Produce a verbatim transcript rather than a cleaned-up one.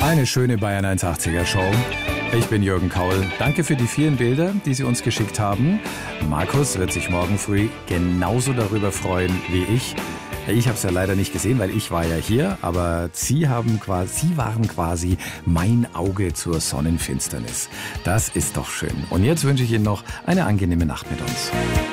Eine schöne Bayern hundertachtziger Show. Ich bin Jürgen Kaul. Danke für die vielen Bilder, die Sie uns geschickt haben. Markus wird sich morgen früh genauso darüber freuen wie ich. Ich habe es ja leider nicht gesehen, weil ich war ja hier, aber Sie haben quasi, Sie waren quasi mein Auge zur Sonnenfinsternis. Das ist doch schön. Und jetzt wünsche ich Ihnen noch eine angenehme Nacht mit uns.